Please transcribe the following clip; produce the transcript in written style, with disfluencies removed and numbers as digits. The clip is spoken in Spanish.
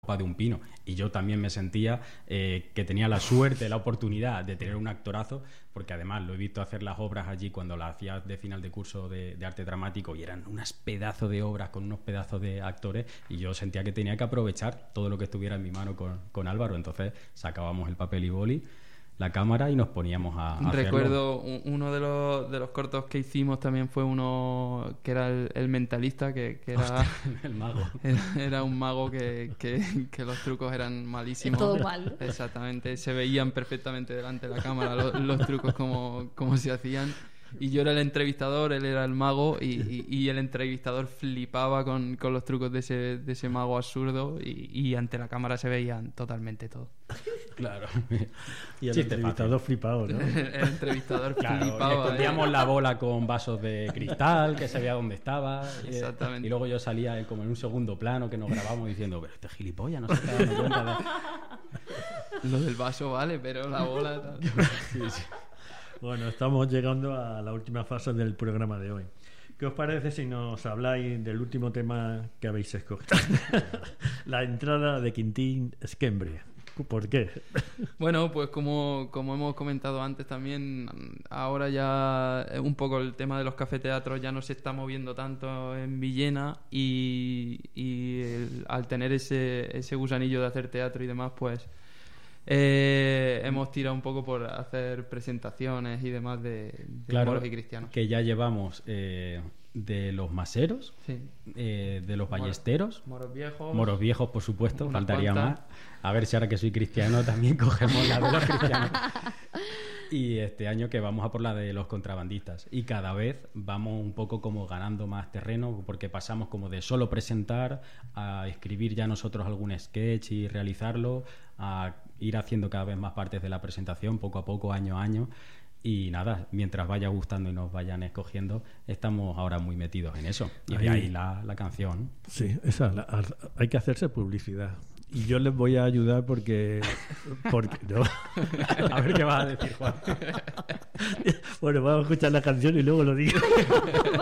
copa de un pino. Y yo también me sentía que tenía la suerte, la oportunidad de tener un actorazo, porque además lo he visto hacer las obras allí cuando las hacía de final de curso de arte dramático, y eran unas pedazos de obras con unos pedazos de actores, y yo sentía que tenía que aprovechar todo lo que estuviera en mi mano con Álvaro. Entonces sacábamos el papel y boli, la cámara, y nos poníamos a Recuerdo hacerlo. uno de los cortos que hicimos también fue uno que era el mentalista, que era Hostia, el mago. era un mago que los trucos eran malísimos. Todo mal. Exactamente, se veían perfectamente delante de la cámara los trucos como se hacían. Y yo era el entrevistador, él era el mago, y el entrevistador flipaba con los trucos de ese mago absurdo, y ante la cámara se veían totalmente todo. Claro. Y el Chiste entrevistador flipado, ¿no? El entrevistador Claro, le flipaba. escondíamos la bola con vasos de cristal, que se veía dónde estaba. Exactamente. Y luego yo salía como en un segundo plano que nos grabamos diciendo, pero este gilipollas no se está dando cuenta de... Lo del vaso vale, pero la bola... tal. Sí, sí. Bueno, estamos llegando a la última fase del programa de hoy. ¿Qué os parece si nos habláis del último tema que habéis escogido? La entrada de Quintín Esquembre. ¿Por qué? Bueno, pues como hemos comentado antes también, ahora ya un poco el tema de los cafeteatros ya no se está moviendo tanto en Villena, y al tener ese gusanillo de hacer teatro y demás, pues hemos tirado un poco por hacer presentaciones y demás de Claro, moros y cristianos. que ya llevamos de los maseros, Sí. de los ballesteros, Moros viejos. por supuesto, Unas faltaría cuantas. más. A ver si ahora que soy cristiano también cogemos la de los cristianos. Y este año que vamos a por la de los contrabandistas. Y cada vez vamos un poco como ganando más terreno, porque pasamos como de solo presentar a escribir ya nosotros algún sketch y realizarlo, a ir haciendo cada vez más partes de la presentación, poco a poco, año a año. Y nada, mientras vaya gustando y nos vayan escogiendo, estamos ahora muy metidos en eso. Y de ahí la canción. Sí, hay que hacerse publicidad. Y yo les voy a ayudar porque no. A ver qué vas a decir, Juan. Bueno, vamos a escuchar la canción y luego lo digo.